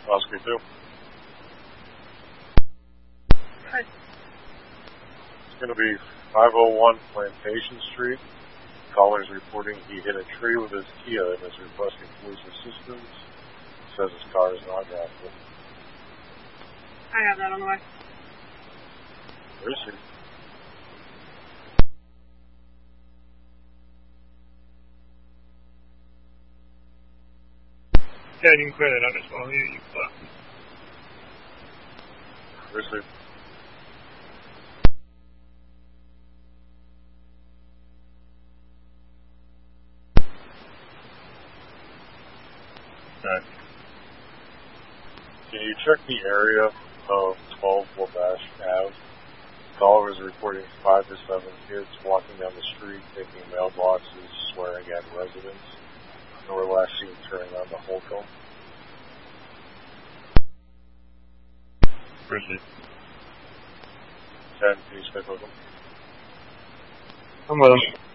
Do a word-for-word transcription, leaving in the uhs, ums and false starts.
Oscar two. Hi. It's going to be five oh one Plantation Street. Caller is reporting he hit a tree with his Kia and is requesting police assistance. Says his car is not drivable. I have that on the way. Where is he? Yeah, you can clear that up as well. You, you can Where is he? Okay. Can you check the area of twelve Wabash Ave? Caller is reporting five to seven kids walking down the street, taking mailboxes, swearing at residents. And were last seen turning on the Holcomb. Where is he? ten, can you stick with them? I'm with him.